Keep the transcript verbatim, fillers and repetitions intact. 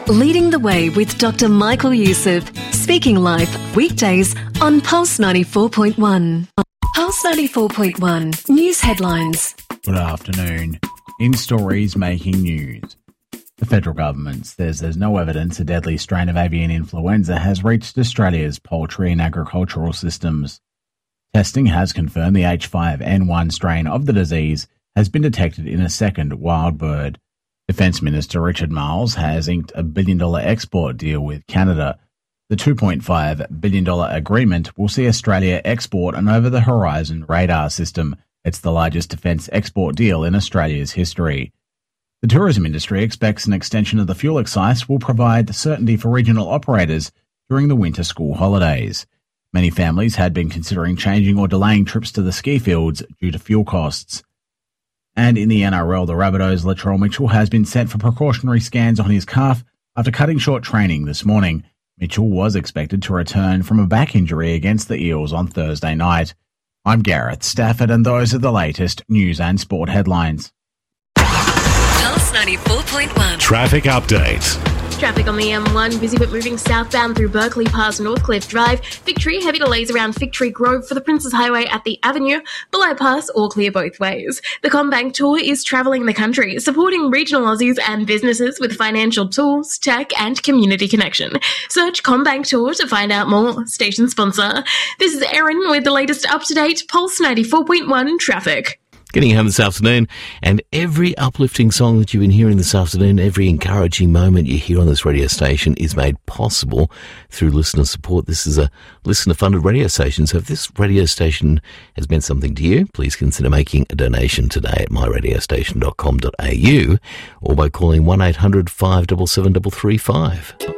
Leading the Way with Doctor Michael Youssef. Speaking live weekdays on Pulse ninety-four point one. Pulse ninety-four point one. News headlines. Good afternoon. In stories making news. The federal government says there's no evidence a deadly strain of avian influenza has reached Australia's poultry and agricultural systems. Testing has confirmed the H five N one strain of the disease has been detected in a second wild bird. Defence Minister Richard Marles has inked a billion dollar export deal with Canada. The two point five billion dollars agreement will see Australia export an over-the-horizon radar system. It's the largest defence export deal in Australia's history. The tourism industry expects an extension of the fuel excise will provide certainty for regional operators during the winter school holidays. Many families had been considering changing or delaying trips to the ski fields due to fuel costs. And in the N R L, the Rabbitohs' Latrell Mitchell has been sent for precautionary scans on his calf after cutting short training this morning. Mitchell was expected to return from a back injury against the Eels on Thursday night. I'm Gareth Stafford, and those are the latest news and sport headlines. Pulse ninety-four point one. Traffic update. Traffic on the M one, busy but moving southbound through Berkeley past Northcliffe Drive. Victory, heavy delays around Fig Tree Grove for the Princes Highway at the Avenue. Belay Pass, all clear both ways. The CommBank Tour is travelling the country, supporting regional Aussies and businesses with financial tools, tech and community connection. Search CommBank Tour to find out more. Station sponsor. This is Erin with the latest up-to-date Pulse ninety-four point one traffic. Getting home this afternoon, and every uplifting song that you've been hearing this afternoon, every encouraging moment you hear on this radio station is made possible through listener support. This is a listener-funded radio station, so if this radio station has meant something to you, please consider making a donation today at my radio station dot com dot a u or by calling one eight hundred five seven seven three three five.